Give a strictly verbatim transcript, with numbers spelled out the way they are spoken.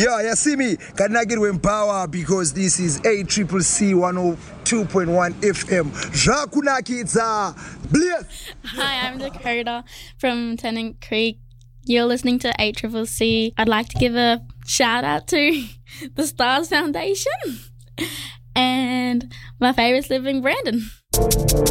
Yeah, you see me? Can I get with power because this is A Triple C one oh two point one F M. Jakunakitza. Bless. Hi, I'm Dakota from Tennant Creek. You're listening to A Triple C. I'd like to give a shout out to the Stars Foundation and my favourite's living Brandon.